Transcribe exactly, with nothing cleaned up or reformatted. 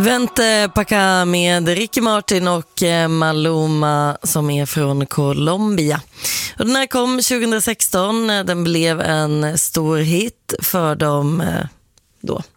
Vente Paca med Ricky Martin och Maluma som är från Colombia. Och den här kom tjugo sexton, den blev en stor hit för dem då.